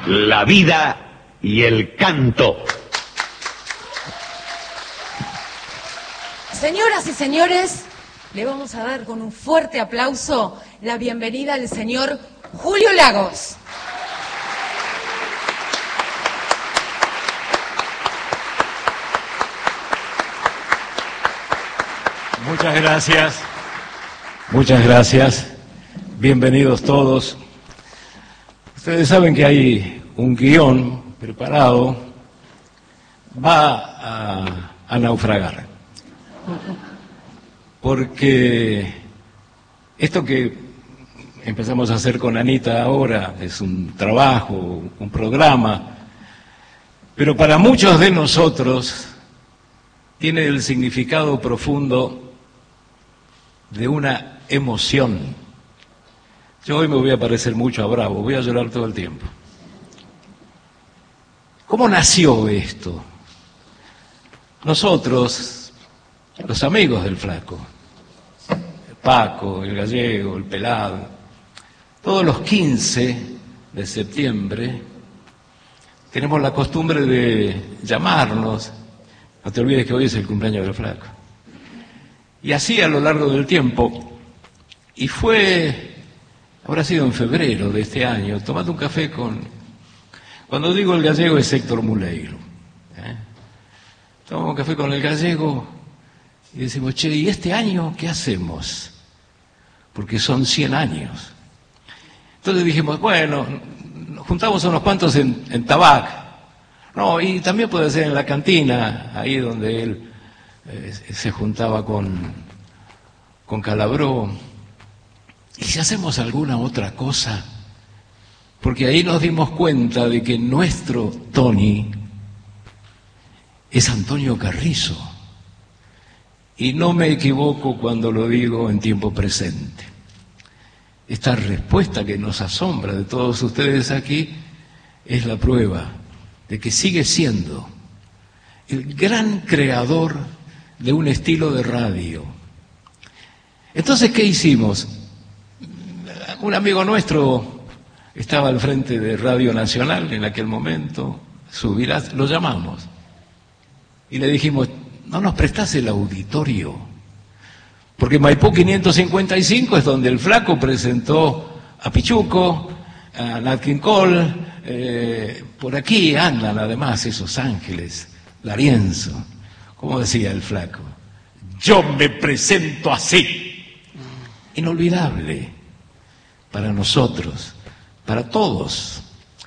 la vida y el canto. Señoras y señores, le vamos a dar con un fuerte aplauso la bienvenida al señor Julio Lagos. Muchas gracias. Muchas gracias. Bienvenidos todos. Ustedes saben que hay un guión preparado. Va a naufragar. Porque esto que empezamos a hacer con Anita ahora es un trabajo, un programa, pero para muchos de nosotros tiene el significado profundo de una emoción. Yo hoy me voy a parecer mucho a Bravo, voy a llorar todo el tiempo. ¿Cómo nació esto? Nosotros, los amigos del Flaco, el Paco, el Gallego, el Pelado, todos los 15 de septiembre tenemos la costumbre de llamarnos. No te olvides que hoy es el cumpleaños del Flaco. Y así a lo largo del tiempo, y habrá sido en febrero de este año, tomando un café cuando digo el Gallego es Héctor Muleiro. Tomamos un café con el Gallego y decimos, che, ¿y este año qué hacemos? Porque son 100 años. Entonces dijimos, bueno, nos juntamos unos cuantos en Tabac. No, y también puede ser en la cantina, ahí donde él se juntaba con Calabró. ¿Y si hacemos alguna otra cosa? Porque ahí nos dimos cuenta de que nuestro Tony es Antonio Carrizo. Y no me equivoco cuando lo digo en tiempo presente. Esta respuesta que nos asombra de todos ustedes aquí es la prueba de que sigue siendo el gran creador de un estilo de radio. Entonces, ¿qué hicimos? Un amigo nuestro estaba al frente de Radio Nacional en aquel momento, Subirás, lo llamamos y le dijimos, ¿no nos prestás el auditorio? Porque Maipú 555 es donde el Flaco presentó a Pichuco, a Nat King Cole, por aquí andan además esos ángeles, Larienzo. ¿Cómo decía el Flaco? Yo me presento así. Inolvidable para nosotros, para todos.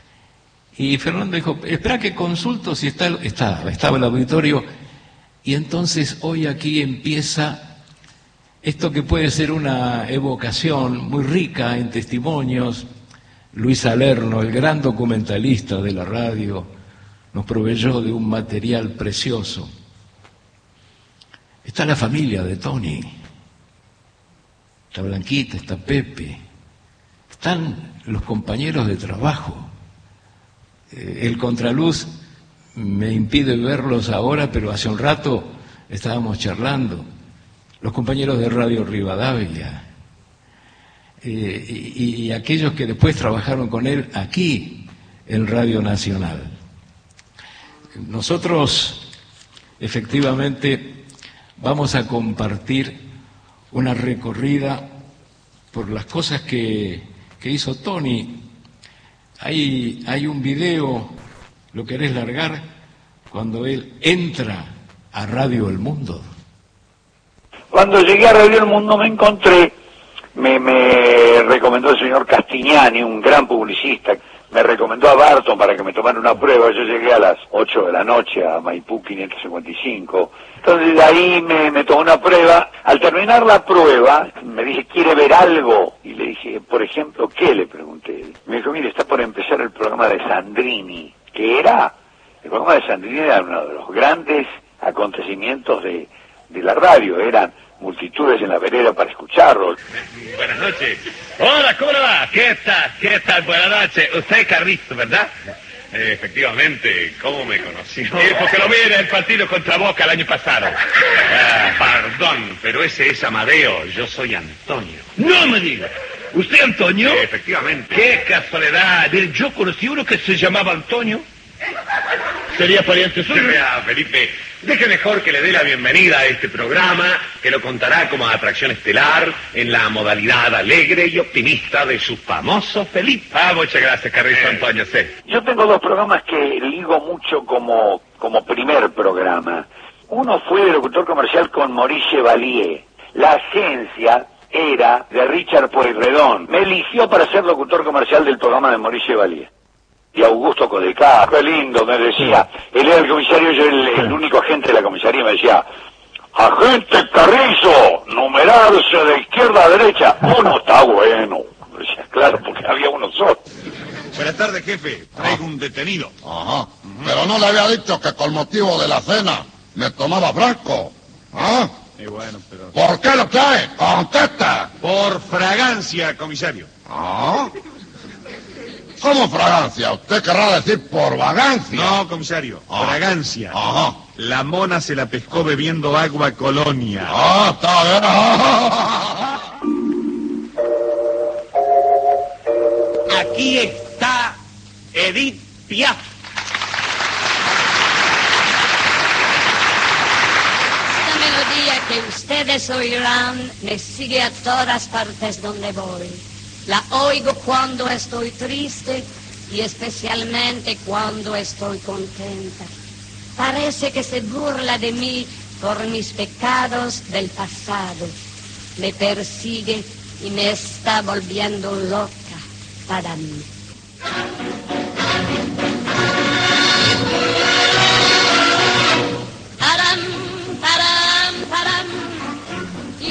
Y Fernando dijo, espera que consulto si estaba el auditorio. Y entonces hoy aquí empieza esto que puede ser una evocación muy rica en testimonios. Luis Salerno, el gran documentalista de la radio, nos proveyó de un material precioso. Está la familia de Tony, está Blanquita, está Pepe, están los compañeros de trabajo. El contraluz me impide verlos ahora, pero hace un rato estábamos charlando. Los compañeros de Radio Rivadavia y aquellos que después trabajaron con él aquí en Radio Nacional. Nosotros efectivamente vamos a compartir una recorrida por las cosas que hizo Tony. Hay un video, ¿lo querés largar? Cuando él entra a Radio El Mundo. Cuando llegué a Radio El Mundo me encontré, me recomendó el señor Castignani, un gran publicista, me recomendó a Barton para que me tomara una prueba. Yo llegué a las 8 de la noche a Maipú 555. Entonces de ahí me tomó una prueba. Al terminar la prueba me dije, ¿quiere ver algo? Y le dije, por ejemplo, ¿qué? Le pregunté. Me dijo, mire, está por empezar el programa de Sandrini. ¿Qué era? El programa de Sandrini era uno de los grandes acontecimientos de la radio. Eran multitudes en la vereda para escucharlo. Buenas noches. Hola, ¿cómo le va? ¿Qué tal? Buenas noches. Usted es Carrizo, ¿verdad? Efectivamente, ¿cómo me conoció? Porque lo vi en el partido contra Boca el año pasado. Perdón, pero ese es Amadeo, yo soy Antonio. ¡No me diga! ¿Usted Antonio? Efectivamente. ¡Qué casualidad! Yo conocí uno que se llamaba Antonio. ¿Sería pariente suyo? Vea, Felipe, deje mejor que le dé la bienvenida a este programa, que lo contará como atracción estelar en la modalidad alegre y optimista de su famoso Felipe. Ah, muchas gracias, Carrizo Antonio, sí. Yo tengo dos programas que ligo mucho como primer programa. Uno fue de locutor comercial con Maurice Valier. La agencia era de Richard Pueyrredón. Me eligió para ser locutor comercial del programa de Maurice Valier. Y Augusto Codecá, qué lindo, me decía. Él era el comisario, yo el único agente de la comisaría, me decía: agente Carrizo, numerarse de izquierda a derecha. Uno está bueno. Me decía, claro, porque había uno solo. Buenas tardes, jefe. Traigo un detenido. Ajá. Pero no le había dicho que con motivo de la cena me tomaba franco. ¿Ah? Y bueno, pero... ¿Por qué lo trae? ¡Contesta! Por fragancia, comisario. ¿Ah? ¿Cómo fragancia? Usted querrá decir por vagancia. No, comisario, fragancia. Ajá. La mona se la pescó bebiendo agua Colonia. Ah, está bien. Aquí está Edith Piaf. Esta melodía que ustedes oirán me sigue a todas partes donde voy. La oigo cuando estoy triste y especialmente cuando estoy contenta. Parece que se burla de mí por mis pecados del pasado. Me persigue y me está volviendo loca para mí.